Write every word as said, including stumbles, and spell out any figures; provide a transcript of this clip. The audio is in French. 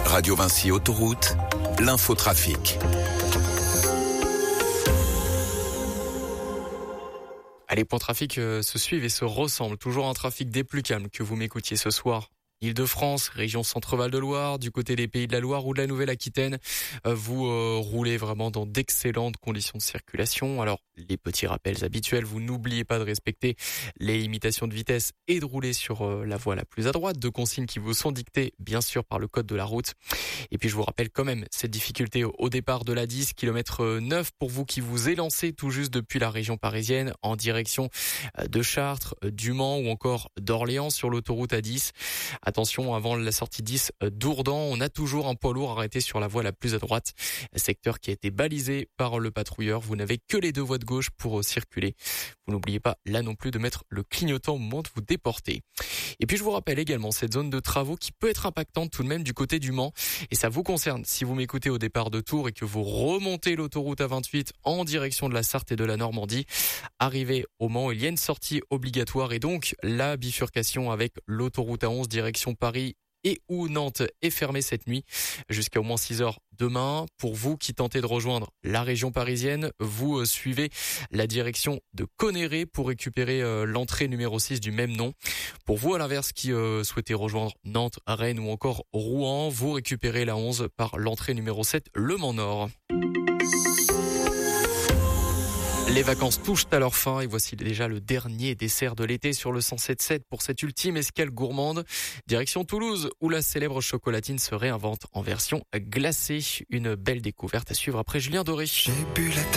Radio Vinci Autoroute, l'infotrafic. Allez, points trafic euh, se suivent et se ressemblent. Toujours un trafic des plus calmes que vous m'écoutiez ce soir. Île-de-France, région Centre-Val de Loire, du côté des Pays de la Loire ou de la Nouvelle-Aquitaine, euh, vous euh, roulez vraiment dans d'excellentes conditions de circulation. Alors, les petits rappels habituels, vous n'oubliez pas de respecter les limitations de vitesse et de rouler sur euh, la voie la plus à droite. Deux consignes qui vous sont dictées, bien sûr, par le code de la route. Et puis, je vous rappelle quand même cette difficulté au départ de la dix, kilomètre neuf pour vous qui vous élancez tout juste depuis la région parisienne en direction de Chartres, du Mans ou encore d'Orléans sur l'autoroute A dix. Attention, avant la sortie dix d'Ourdan, on a toujours un poids lourd arrêté sur la voie la plus à droite. Secteur qui a été balisé par le patrouilleur. Vous n'avez que les deux voies de gauche pour circuler. Vous n'oubliez pas là non plus de mettre le clignotant au moment de vous déporter. Et puis je vous rappelle également cette zone de travaux qui peut être impactante tout de même du côté du Mans. Et ça vous concerne si vous m'écoutez au départ de Tours et que vous remontez l'autoroute A vingt-huit en direction de la Sarthe et de la Normandie. Arrivé au Mans, il y a une sortie obligatoire et donc la bifurcation avec l'autoroute A onze direction Paris et ou Nantes est fermée cette nuit jusqu'à au moins six heures demain. Pour vous qui tentez de rejoindre la région parisienne, vous suivez la direction de Conneré pour récupérer euh, l'entrée numéro six du même nom. Pour vous, à l'inverse, qui euh, souhaitez rejoindre Nantes, Rennes ou encore Rouen, vous récupérez la onze par l'entrée numéro sept, Le Mans Nord. Les vacances touchent à leur fin et voici déjà le dernier dessert de l'été sur le cent sept virgule sept pour cette ultime escale gourmande. Direction Toulouse où la célèbre chocolatine se réinvente en version glacée. Une belle découverte à suivre après Julien Doré. J'ai bu la